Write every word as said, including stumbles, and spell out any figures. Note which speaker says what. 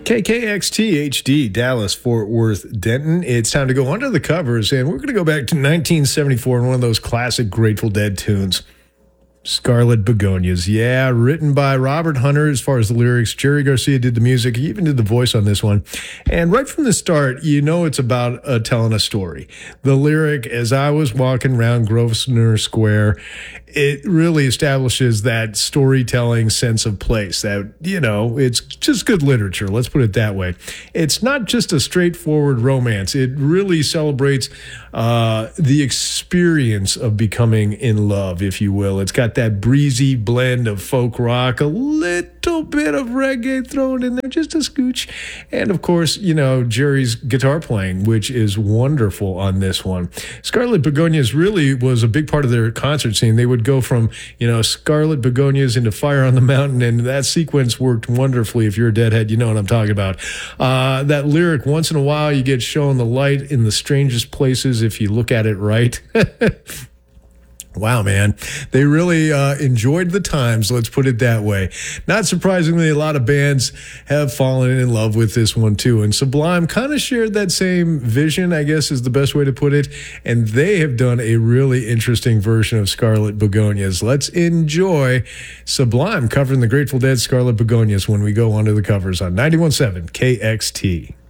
Speaker 1: K K X T H D, Dallas, Fort Worth, Denton. It's time to go under the covers, and we're going to go back to nineteen seventy-four and one of those classic Grateful Dead tunes. Scarlet Begonias. Yeah, written by Robert Hunter as far as the lyrics. Jerry Garcia did the music. He even did the voice on this one. And right from the start, you know it's about uh, telling a story. The lyric, as I was walking around Grosvenor Square, it really establishes that storytelling sense of place that, you know, it's just good literature. Let's put it that way. It's not just a straightforward romance. It really celebrates uh, the experience of becoming in love, if you will. It's got that breezy blend of folk rock, a little bit of reggae thrown in there, just a scooch. And of course, you know, Jerry's guitar playing, which is wonderful on this one. Scarlet Begonias really was a big part of their concert scene. They would go from, you know, Scarlet Begonias into Fire on the Mountain, and that sequence worked wonderfully. If you're a Deadhead, you know what I'm talking about. Uh, that lyric, once in a while you get shown the light in the strangest places if you look at it right. Wow, man. They really uh, enjoyed the times, let's put it that way. Not surprisingly, a lot of bands have fallen in love with this one, too. And Sublime kind of shared that same vision, I guess is the best way to put it. And they have done a really interesting version of Scarlet Begonias. Let's enjoy Sublime covering the Grateful Dead Scarlet Begonias when we go onto the covers on ninety-one point seven K X T.